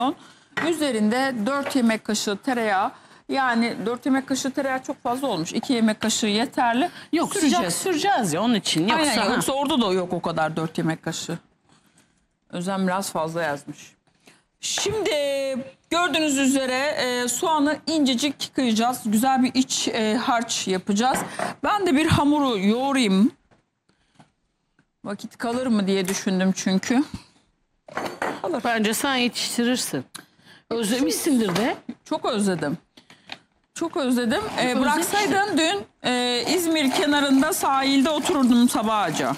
Üzerinde 4 yemek kaşığı tereyağı. Yani 4 yemek kaşığı tereyağı çok fazla olmuş. 2 yemek kaşığı yeterli. Yok, sıcak süreceğiz ya onun için. Yoksa, aynen, yoksa orada da yok o kadar 4 yemek kaşığı. Özlem biraz fazla yazmış. Şimdi gördüğünüz üzere soğanı incecik kıyacağız. Güzel bir iç harç yapacağız. Ben de bir hamuru yoğurayım. Vakit kalır mı diye düşündüm çünkü. Kalır. Bence sen yetiştirirsin. Özlemişsindir de. Çok özledim. Çok özledim. Bıraksaydın dün İzmir kenarında sahilde otururdum sabahca.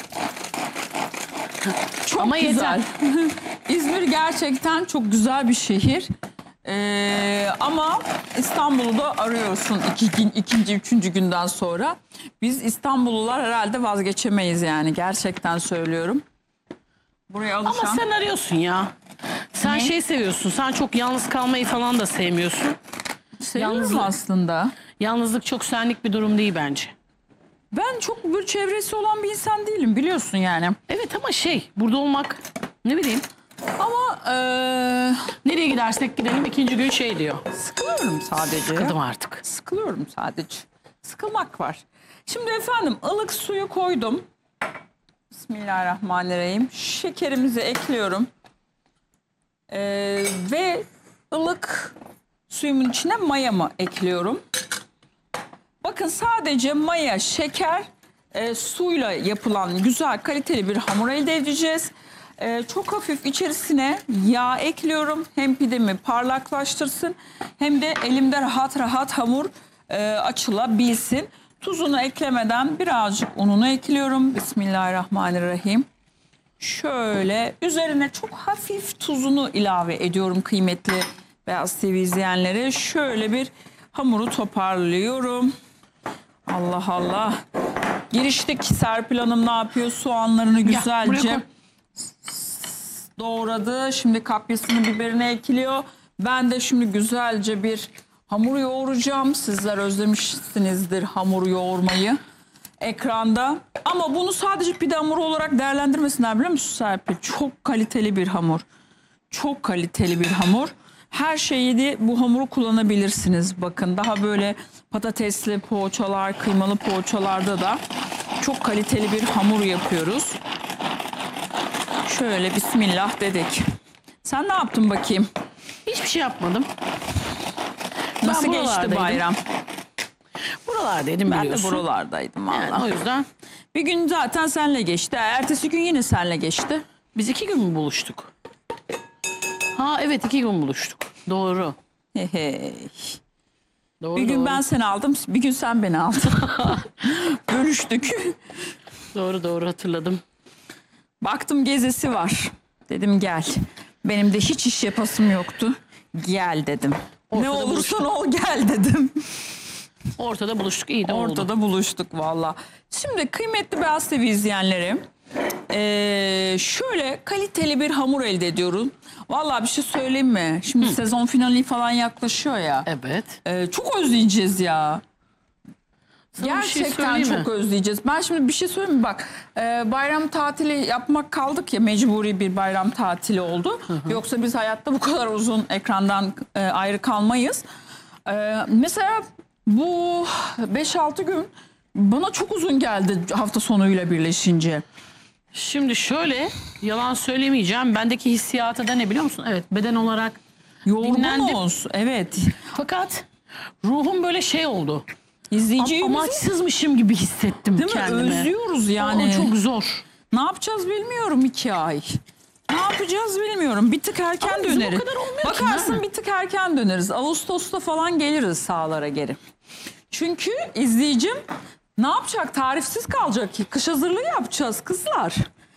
Çok ama güzel. İzmir gerçekten çok güzel bir şehir. Ama İstanbul'u da arıyorsun ikinci, üçüncü günden sonra. Biz İstanbullular herhalde vazgeçemeyiz yani. Gerçekten söylüyorum. Buraya alışan... Ama sen arıyorsun ya. Sen şey seviyorsun. Sen çok yalnız kalmayı falan da sevmiyorsun. Seviyorum aslında. Yalnızlık çok senlik bir durum değil bence. Ben çok bir çevresi olan bir insan değilim biliyorsun yani. Evet ama burada olmak ne bileyim. Ama nereye gidersek gidelim ikinci gün diyor. Sıkılıyorum sadece. Sıkıldım artık. Sıkılıyorum sadece. Sıkılmak var. Şimdi efendim ılık suyu koydum. Bismillahirrahmanirrahim. Şekerimizi ekliyorum. Ve ılık suyumun içine mayamı ekliyorum. Bakın sadece maya, şeker, suyla yapılan güzel kaliteli bir hamur elde edeceğiz. Çok hafif içerisine yağ ekliyorum. Hem pidemi parlaklaştırsın hem de elimde rahat rahat hamur açılabilsin. Tuzunu eklemeden birazcık ununu ekliyorum. Bismillahirrahmanirrahim. Şöyle üzerine çok hafif tuzunu ilave ediyorum kıymetli Beyaz TV izleyenlere. Şöyle bir hamuru toparlıyorum. Allah Allah. Giriştik. Serpil Hanım ne yapıyor? Soğanlarını güzelce doğradı. Şimdi kapyasını, biberini ekliyor. Ben de şimdi güzelce bir hamur yoğuracağım. Sizler özlemişsinizdir hamur yoğurmayı ekranda. Ama bunu sadece pide hamuru olarak değerlendirmesinler biliyor musun Serpil? Çok kaliteli bir hamur. Çok kaliteli bir hamur. Her şeyi de bu hamuru kullanabilirsiniz. Bakın daha böyle patatesli poğaçalar, kıymalı poğaçalarda da çok kaliteli bir hamur yapıyoruz. Şöyle bismillah dedik. Sen ne yaptın bakayım? Hiçbir şey yapmadım. Nasıl geçti bayram? Buralardaydım biliyorsun. Ben de buralardaydım valla. Yani o yüzden. Bir gün zaten senle geçti. Ertesi gün yine senle geçti. Biz 2 gün mü buluştuk? Ha evet 2 gün buluştuk. Doğru. Hey hey. Doğru, bir gün doğru. ben seni aldım, bir gün sen beni aldın. Bölüştük. Doğru hatırladım. Baktım gezesi var. Dedim gel. Benim de hiç iş yapasım yoktu. Gel dedim. Ortada ne olursan buluştuk. ol gel dedim. Ortada buluştuk, iyi de oldu. Ortada buluştuk valla. Şimdi kıymetli Beyaz TV izleyenlerim. Şöyle kaliteli bir hamur elde ediyorum. Valla bir şey söyleyeyim mi? Şimdi sezon finali falan yaklaşıyor ya. Evet. Çok özleyeceğiz ya. Sana Gerçekten çok özleyeceğiz. Ben şimdi bir şey söyleyeyim mi? Bak bayram tatili yapmak kaldık ya, mecburi bir bayram tatili oldu. Yoksa biz hayatta bu kadar uzun ekrandan ayrı kalmayız. Mesela bu 5-6 gün bana çok uzun geldi hafta sonuyla birleşince. Şimdi şöyle, yalan söylemeyeceğim. Bendeki hissiyatı da ne biliyor musun? Evet, beden olarak Yorgunuz. Evet. Fakat ruhum böyle oldu. İzleyiciyi Amaçsızmışım gibi hissettim değil mi? kendimi. Özlüyoruz yani. O çok zor. Ne yapacağız bilmiyorum 2 ay. Ne yapacağız bilmiyorum. Bir tık erken döneriz. O kadar olmuyor Bakarsın bir tık erken döneriz. Ağustos'ta falan geliriz sahalara geri. Çünkü izleyicim ne yapacak? Tarifsiz kalacak ki. Kış hazırlığı yapacağız kızlar.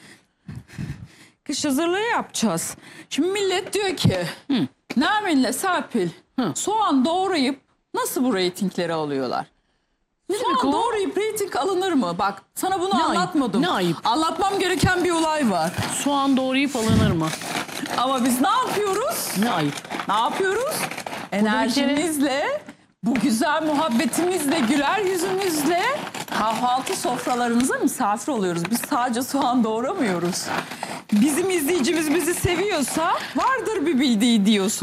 Kış hazırlığı yapacağız. Şimdi millet diyor ki Nermin'le Serpil soğan doğrayıp nasıl bu reytingleri alıyorlar? Soğan doğrayıp reyting alınır mı? Bak sana bunu anlatmadım. Ne ayıp. Anlatmam gereken bir olay var. Soğan doğrayıp alınır mı? Ama biz ne yapıyoruz? Ne ayıp. Ne yapıyoruz? Enerjimizle, bu güzel muhabbetimizle, güler yüzümüzle kahvaltı sofralarınıza misafir oluyoruz. Biz sadece soğan doğramıyoruz. Bizim izleyicimiz bizi seviyorsa vardır bir bildiği diyorsun.